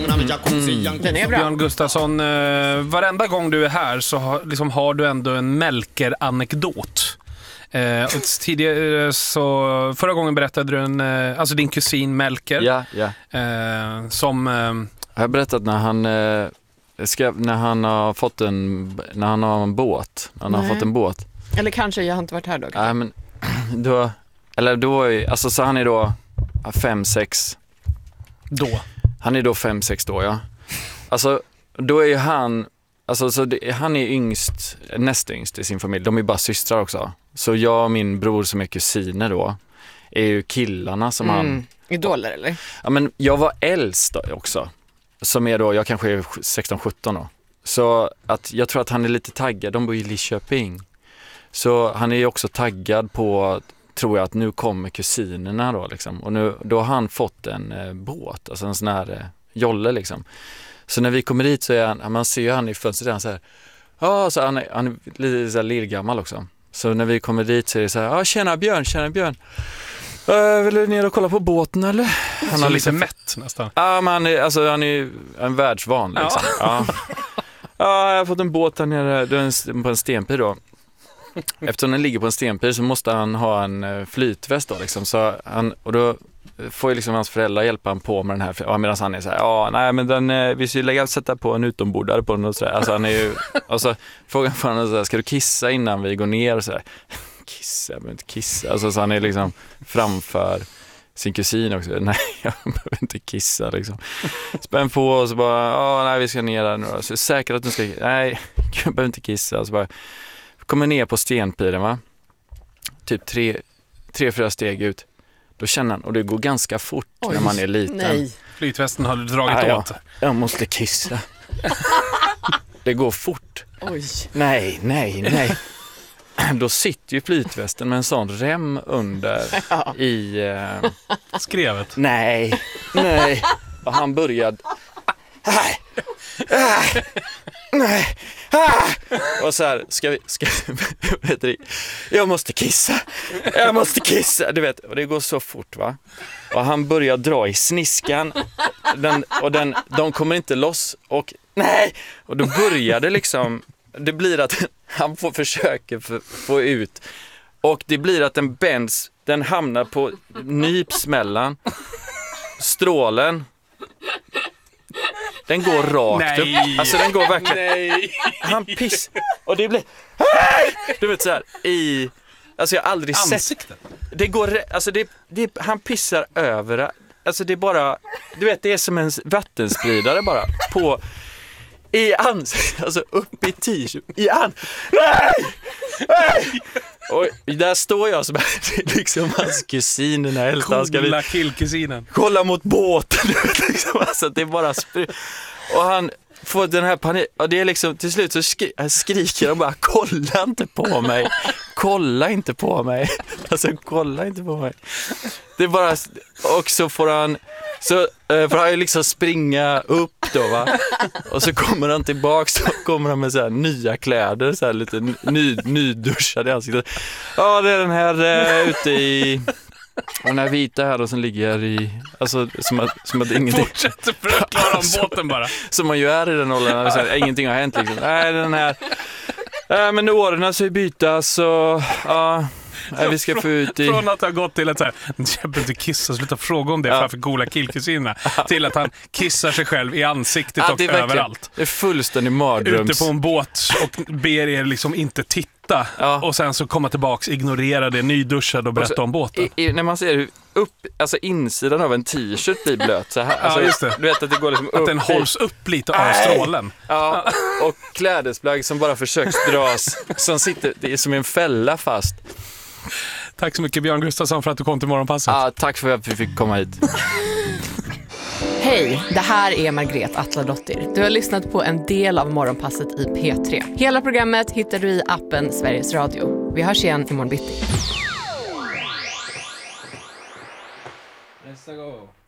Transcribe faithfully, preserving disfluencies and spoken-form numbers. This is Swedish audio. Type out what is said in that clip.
Mm. Den är bra. Björn Gustafsson, eh, varenda gång du är här så har, liksom, har du ändå en Melker-anekdot. Eh, och tidigare så förra gången berättade du en, eh, alltså din kusin Melker. Ja, ja. Eh, som eh, Jag har berättat när han eh, ska, när han har fått en när han har en båt, när han Nej. har fått en båt. Eller kanske jag har inte varit här då. Nej, men då eller då är alltså så han är då fem sex då. Han är då fem sex då, ja. Alltså då är ju han alltså så det, han är yngst, näst yngst i sin familj. De är bara systrar också. Så jag och min bror som är kusiner då är ju killarna som Mm. han... Idoler eller? Ja, men jag var äldst då också. Som är då, jag kanske är sexton sjutton då. Så att jag tror att han är lite taggad. De bor i Lidköping. Så han är ju också taggad på, tror jag, att nu kommer kusinerna då liksom. Och nu, då har han fått en eh, båt, alltså en sån här eh, jolle liksom. Så när vi kommer dit så är han, man ser ju han i fönstret, han så här, ja, så han är, han är lite så här lillgammal också. Så när vi kommer dit så är det så här, ja, tjena Björn, tjena Björn. Uh, vill du ner och kolla på båten eller? Han har lite mätt nästan. Ja, men han är, alltså, han är en världsvan liksom. Ja. Ja. Ja, jag har fått en båt här nere på en stenpir då. Eftersom den ligger på en stenpir så måste han ha en flytväst då liksom. Så han, och då får ju liksom hans föräldrar hjälpa han på med den här. Ja, medan han är så här, ja, nej men den, vi ska ju lägga sätta på en utombordare på den och så där. Alltså han är ju, och så frågar han så här, ska du kissa innan vi går ner och så här. Kissa, jag behöver inte kissa. Alltså så han är liksom framför sin kusin också. Nej, jag behöver inte kissa liksom. Spänn på och så bara, ja, nej vi ska ner där nu då. Så säkert att du ska, nej, jag behöver inte kissa. Och så bara, kommer ner på stenpiren va. Typ tre, tre, fyra steg ut. Då känner han, och det går ganska fort. Oj, när man är liten. Nej. Flytvästen har du dragit ah, åt. Ja, jag måste kissa. Det går fort. Oj. Nej, nej, nej. Då sitter ju flytvästen med en sån rem under ja. i... Eh... skrevet. Nej, nej. Och han började... Nej, nej, nej. Och så här, ska vi... Ska, vet du, jag måste kissa. Jag måste kissa. Du vet, och det går så fort va. Och han börjar dra i sniskan. Den, och den, de kommer inte loss. Och nej. Och då börjar det liksom... Det blir att han får försöka för, få ut. Och det blir att den bänds, den hamnar på nyps mellan strålen. Den går rakt Nej. upp. Alltså den går verkligen. Nej. Han piss. Och det blir du vet så här i, alltså jag har aldrig ansiktet. Sett. Det går alltså det, det han pissar över. Alltså det är bara, du vet, det är som en vattenspridare bara på i ansiktet, alltså upp i t-shirt i an. Nej! Nej! Och där står jag som liksom hans kusin, den här äldsta. Coola killkusinen. Kolla mot båten liksom, alltså det är bara spr- och han får den här panik, och det är liksom till slut så skri- skriker han bara, kolla inte på mig. Kolla inte på mig. Alltså kolla inte på mig. Det är bara, och så får han så får han liksom springa upp då va. Och så kommer han tillbaka, så kommer han med så här nya kläder, så här lite ny, nyduschade i ansiktet. Ja, det är den här uh, ute i den här vita här då som ligger i, alltså som att, som att ingenting fortsätter förklara om båten bara. Som man ju är i den åldern, så här, ingenting har hänt liksom. Nej, den här äh, men åren så är byta så ja. Nej, vi ska få ut i... Från att ha gått till att så här, jag behöver inte kissa, sluta fråga om det ja. Framför coola killkusinerna, till att han kissar sig själv i ansiktet ja, och överallt. Det är fullständig mardröms. Ute på en båt och ber er liksom inte titta ja. Och sen så komma tillbaks, ignorera det, nyduschad och berätta och så, om båten. I, i, när man ser hur upp, alltså insidan av en t-shirt blir blöt så här, alltså, ja, just det. Du vet att det går liksom upp. Att den hålls upp lite av strålen. Ja, och klädesplagg som bara försöks dras, som sitter, det är som en fälla fast. Tack så mycket Björn Gustafsson för att du kom till Morgonpasset. Ja, tack för att vi fick komma hit. Hej, det här är Margret Atladottir. Du har lyssnat på en del av Morgonpasset i P tre. Hela programmet hittar du i appen Sveriges Radio. Vi hörs igen imorgon bitti. Nästa gång.